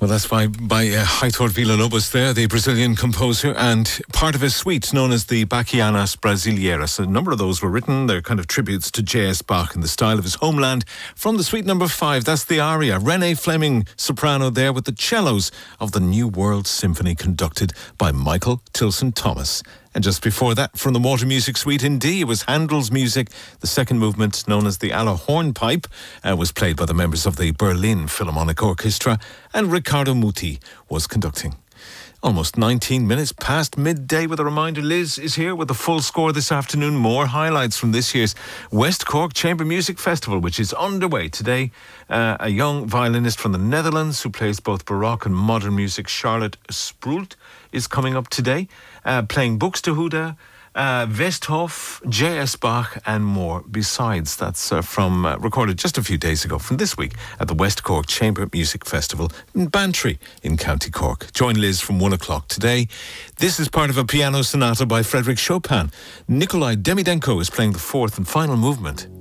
Well, that's by Heitor Villa-Lobos there, the Brazilian composer, and part of his suite known as the Bachianas Brasileiras. A number of those were written. They're kind of tributes to J.S. Bach in the style of his homeland. From the suite number 5, that's the aria. Renee Fleming, soprano there with the cellos of the New World Symphony conducted by Michael Tilson Thomas. And just before that, from the Water Music Suite in D, it was Handel's music. The second movement, known as the Alla Hornpipe, was played by the members of the Berlin Philharmonic Orchestra, and Riccardo Muti was conducting. Almost 19 minutes past midday with a reminder. Liz is here with the full score this afternoon. More highlights from this year's West Cork Chamber Music Festival, which is underway today. A young violinist from the Netherlands who plays both Baroque and modern music, Charlotte Sproult, is coming up today, playing Buxtehude, Westhoff, J.S. Bach and more besides. That's from recorded just a few days ago from this week at the West Cork Chamber Music Festival in Bantry in County Cork. Join Liz from 1 o'clock today. This is part of a piano sonata by Frédéric Chopin. Nikolai Demidenko is playing the fourth and final movement.